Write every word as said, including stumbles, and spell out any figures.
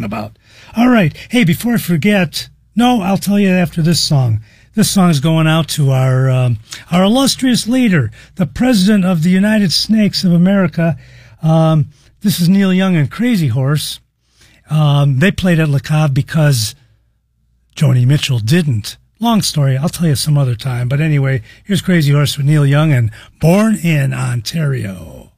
talking about. All right. Hey, before I forget, no, I'll tell you after this song. This song is going out to our um, our illustrious leader, the President of the United Snakes of America. Um, this is Neil Young and Crazy Horse. Um, they played at Le Cave because Joni Mitchell didn't. Long story. I'll tell you some other time. But anyway, here's Crazy Horse with Neil Young and Born in Ontario.